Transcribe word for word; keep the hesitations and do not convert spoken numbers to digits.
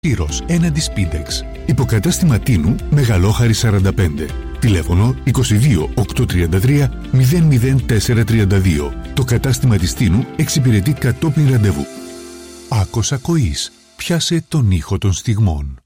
Τύρος έναντι Σπίντεξ. Υποκατάστημα Τίνου Μεγαλόχαρη σαράντα πέντε. Τηλέφωνο είκοσι δύο οκτακόσια τριάντα τρία μηδέν μηδέν τέσσερα τριάντα δύο. Το κατάστημα της Τίνου εξυπηρετεί κατόπιν ραντεβού. Άκος ακοής. Πιάσε τον ήχο των στιγμών.